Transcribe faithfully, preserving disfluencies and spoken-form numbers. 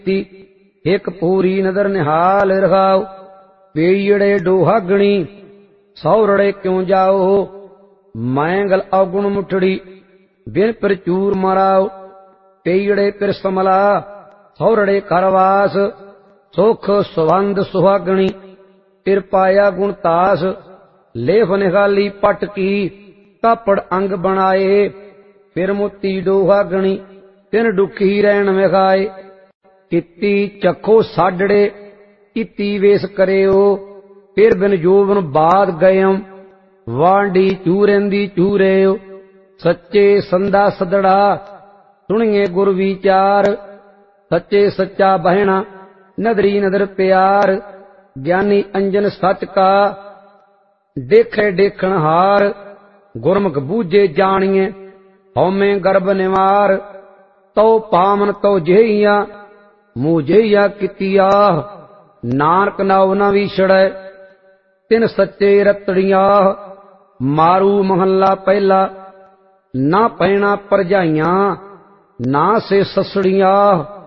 कीती एक पूरी नदर निहाल रखाओ। पेड़े डोहागणी सौरड़े क्यों जाओ, मैंगल अवगुण मुठड़ी बिन प्रचूर मराओ। पेड़े पिर समला सौरड़े करवास, सुख सुवंद सुहागणी तिर पाया गुण तास। लेफ निकाली पट की कापड़ अंग बनाए, फिर मोती डोहागणी तिन डुखी रैन विखाए। किती चखो साडड़े किती वेस करेओ, फिर बिन जोबन बाद गयम वांडी चूरेंदी चूरेओ। सच्चे संदा सदड़ा सुनिए गुर विचार, सच्चे सच्चा बहना नदरी नदर प्यार। ज्ञानी अंजन सच का देखे देखण हार, गुरमुख बूझे जानिए हौमे गर्भ निवार। तो पावन तो जेहिया मुँह जेहिया कितिया, नानक नाव न विछड़ै तिन सच्चे रतड़िया। मारू महला पहला ना पैना परजाइयां, ना से ससड़िया।